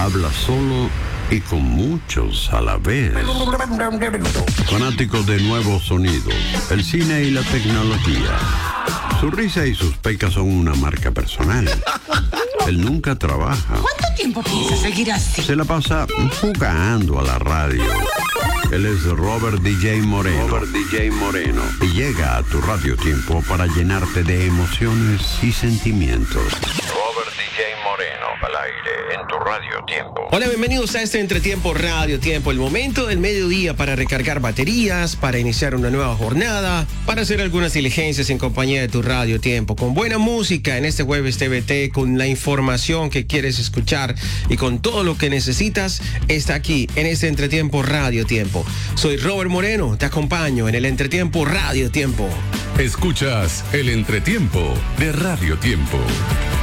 habla solo y con muchos a la vez. Fanático de nuevos sonidos, el cine y la tecnología. Su risa y sus pecas son una marca personal. Él nunca trabaja. ¿Cuánto tiempo piensa seguir así? Se la pasa jugando a la radio. Él es Robert DJ Moreno. Y llega a tu Radio Tiempo para llenarte de emociones y sentimientos. Robert DJ Moreno, al aire, en tu Radio Tiempo. Hola, bienvenidos a este Entretiempo Radio Tiempo, el momento del mediodía para recargar baterías, para iniciar una nueva jornada, para hacer algunas diligencias en compañía de tu Radio Tiempo, con buena música en este jueves TVT, con la información que quieres escuchar y con todo lo que necesitas, está aquí en este Entretiempo Radio Tiempo. Soy Robert Moreno, te acompaño en el Entretiempo Radio Tiempo. Escuchas el Entretiempo de Radio Tiempo.